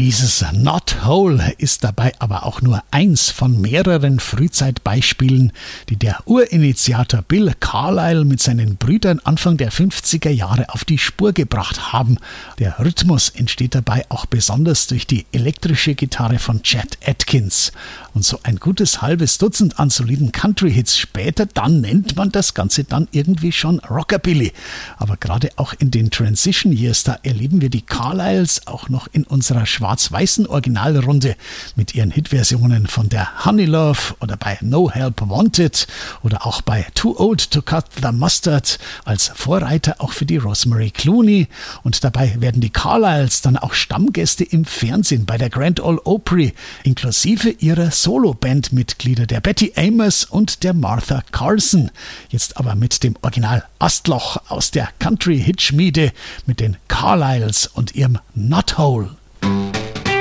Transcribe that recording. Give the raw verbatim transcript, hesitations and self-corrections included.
Dieses Not Whole ist dabei aber auch nur eins von mehreren Frühzeitbeispielen, die der Urinitiator Bill Carlisle mit seinen Brüdern Anfang der fünfziger Jahre auf die Spur gebracht haben. Der Rhythmus entsteht dabei auch besonders durch die elektrische Gitarre von Chet Atkins. Und so ein gutes halbes Dutzend an soliden Country-Hits später, dann nennt man das Ganze dann irgendwie schon Rockabilly. Aber gerade auch in den Transition Years, da erleben wir die Carlisles auch noch in unserer schwarz-weißen Originalrunde mit ihren Hitversionen von der Honey Love oder bei No Help Wanted oder auch bei Too Old to Cut the Mustard als Vorreiter auch für die Rosemary Clooney. Und dabei werden die Carlisles dann auch Stammgäste im Fernsehen bei der Grand Ole Opry, inklusive ihrer Solo-Band-Mitglieder der Betty Amos und der Martha Carson. Jetzt aber mit dem Original Astloch aus der Country-Hit-Schmiede mit den Carlisles und ihrem Not Whole.